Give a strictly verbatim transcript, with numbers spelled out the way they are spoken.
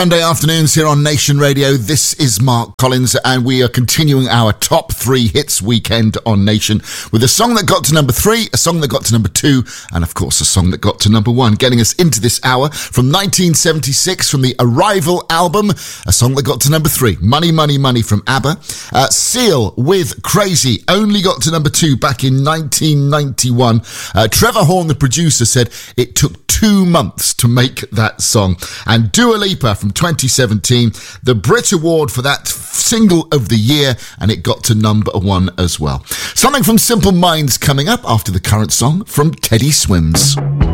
Sunday afternoons here on Nation Radio. This is Mark Collins, and we are continuing our top three hits weekend on Nation with a song that got to number three, a song that got to number two, and of course a song that got to number one. Getting us into this hour from nineteen seventy-six from the Arrival album, a song that got to number three, Money, Money, Money from ABBA. Uh, Seal with Crazy only got to number two back in nineteen ninety-one. Uh, Trevor Horn, the producer, said it took two months to make that song. And Dua Lipa from twenty seventeen, the Brit Award for that single of the year, and it got to number one as well. Something from Simple Minds coming up after the current song from Teddy Swims.